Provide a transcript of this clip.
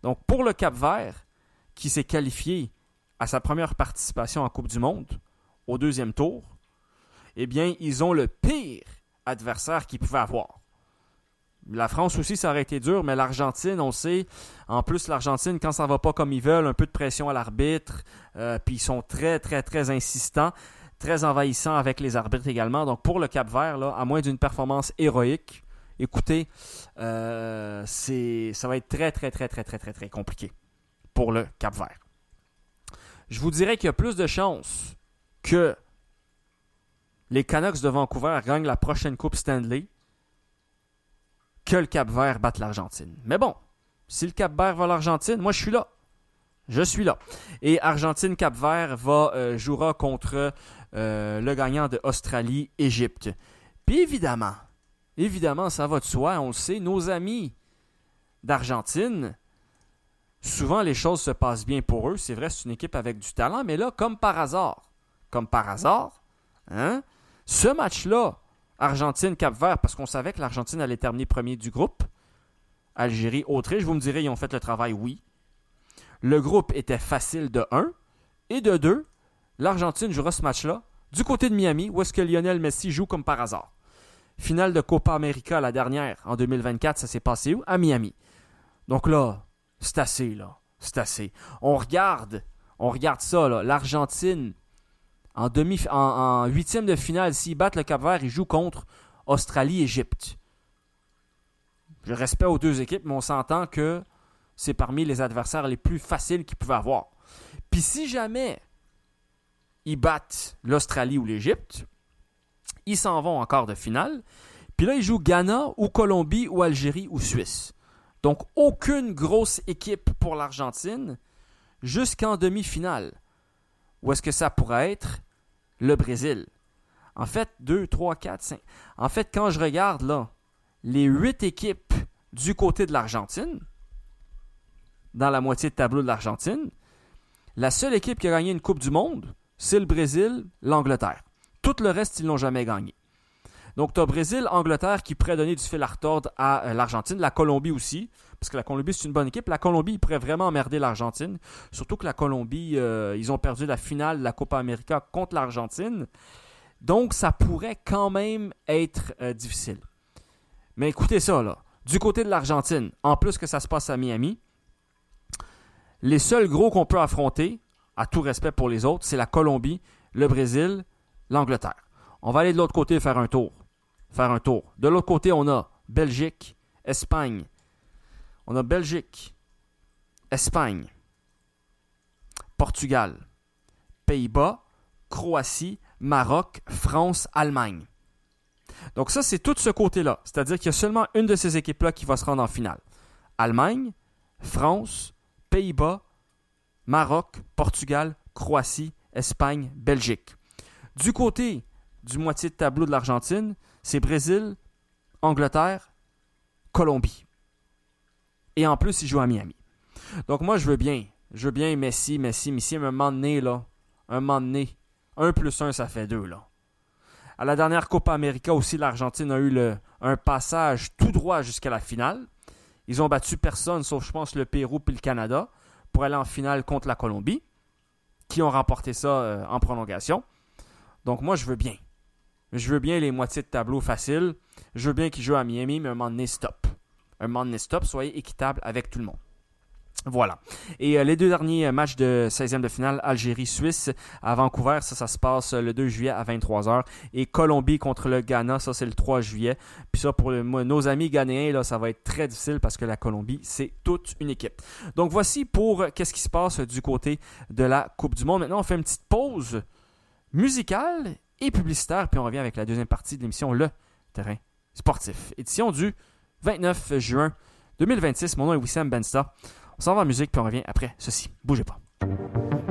Donc, pour le Cap-Vert, qui s'est qualifié à sa première participation en Coupe du Monde, au deuxième tour, eh bien, ils ont le pire adversaire qu'ils pouvaient avoir. La France aussi, ça aurait été dur, mais l'Argentine, on sait, en plus, l'Argentine, quand ça ne va pas comme ils veulent, un peu de pression à l'arbitre, puis ils sont très, très, très insistants, très envahissants avec les arbitres également. Donc, pour le Cap-Vert, là, à moins d'une performance héroïque, écoutez, ça va être très, très, très, très, très, très, très compliqué pour le Cap-Vert. Je vous dirais qu'il y a plus de chances que les Canucks de Vancouver gagnent la prochaine Coupe Stanley que le Cap-Vert batte l'Argentine. Mais bon, si le Cap-Vert va à l'Argentine, moi je suis là. Je suis là. Et Argentine-Cap-Vert jouera contre le gagnant de Australie-Égypte. Puis évidemment, ça va de soi, on le sait, nos amis d'Argentine, souvent les choses se passent bien pour eux. C'est vrai, c'est une équipe avec du talent, mais là, comme par hasard, hein, ce match-là, Argentine-Cap-Vert, parce qu'on savait que l'Argentine allait terminer premier du groupe. Algérie, Autriche, vous me direz, ils ont fait le travail, oui. Le groupe était facile de 1. Et de 2, l'Argentine jouera ce match-là du côté de Miami, où est-ce que Lionel Messi joue comme par hasard. Finale de Copa América, la dernière, en 2024, ça s'est passé où? À Miami. Donc là, c'est assez, là. C'est assez. On regarde ça, là. L'Argentine, en huitième de finale, s'ils battent le Cap-Vert, ils jouent contre Australie-Égypte. Je respecte aux deux équipes, mais on s'entend que c'est parmi les adversaires les plus faciles qu'ils pouvaient avoir. Puis si jamais ils battent l'Australie ou l'Égypte, ils s'en vont en quart de finale. Puis là, ils jouent Ghana ou Colombie ou Algérie ou Suisse. Donc, aucune grosse équipe pour l'Argentine jusqu'en demi-finale. Ou est-ce que ça pourrait être le Brésil? En fait, 2, 3, 4, 5. En fait, quand je regarde là, les 8 équipes du côté de l'Argentine, dans la moitié de tableau de l'Argentine, la seule équipe qui a gagné une Coupe du Monde, c'est le Brésil, l'Angleterre. Tout le reste, ils ne l'ont jamais gagné. Donc, tu as Brésil, Angleterre qui pourrait donner du fil à retordre à l'Argentine, la Colombie aussi, parce que la Colombie, c'est une bonne équipe. La Colombie, ils pourraient vraiment emmerder l'Argentine, surtout que la Colombie, ils ont perdu la finale de la Copa América contre l'Argentine. Donc, ça pourrait quand même être difficile. Mais écoutez ça, là. Du côté de l'Argentine, en plus que ça se passe à Miami, les seuls gros qu'on peut affronter, à tout respect pour les autres, c'est la Colombie, le Brésil, l'Angleterre. On va aller de l'autre côté faire un tour. De l'autre côté, on a Belgique, Espagne. On a Belgique, Espagne, Portugal, Pays-Bas, Croatie, Maroc, France, Allemagne. Donc ça, c'est tout ce côté-là. C'est-à-dire qu'il y a seulement une de ces équipes-là qui va se rendre en finale. Allemagne, France, Pays-Bas, Maroc, Portugal, Croatie, Espagne, Belgique. Du côté du moitié de tableau de l'Argentine, c'est Brésil, Angleterre, Colombie. Et en plus, ils jouent à Miami. Donc moi, je veux bien Messi, mais à un moment donné, 1 plus 1, ça fait 2, là. À la dernière Copa América aussi, l'Argentine a eu un passage tout droit jusqu'à la finale. Ils ont battu personne, sauf je pense le Pérou puis le Canada, pour aller en finale contre la Colombie, qui ont remporté ça en prolongation. Donc moi, je veux bien. Je veux bien les moitiés de tableau faciles. Je veux bien qu'ils jouent à Miami, mais un moment donné, stop. Soyez équitable avec tout le monde. Voilà. Et les deux derniers matchs de 16e de finale, Algérie-Suisse à Vancouver, ça se passe le 2 juillet à 23h. Et Colombie contre le Ghana, ça c'est le 3 juillet. Puis ça, pour nos amis ghanéens, là, ça va être très difficile parce que la Colombie, c'est toute une équipe. Donc voici pour qu'est-ce qui se passe du côté de la Coupe du Monde. Maintenant, on fait une petite pause musicale et publicitaire, puis on revient avec la deuxième partie de l'émission Le Terrain Sportif. Édition du 29 juin 2026. Mon nom est Wissam Bensta. On s'en va en musique, puis on revient après ceci. Bougez pas.